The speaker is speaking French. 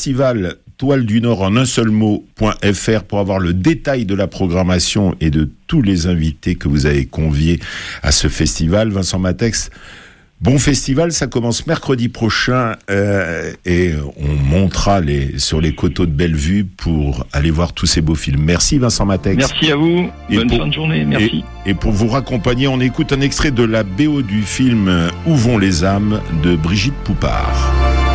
festival Toile du Nord en un seul mot.fr pour avoir le détail de la programmation et de tous les invités que vous avez conviés à ce festival. Vincent Matex, bon festival, ça commence mercredi prochain et on montera sur les coteaux de Bellevue pour aller voir tous ces beaux films. Merci Vincent Matex. Merci à vous, bonne fin de journée, merci. Et pour vous raccompagner, on écoute un extrait de la BO du film Où vont les âmes de Brigitte Poupard.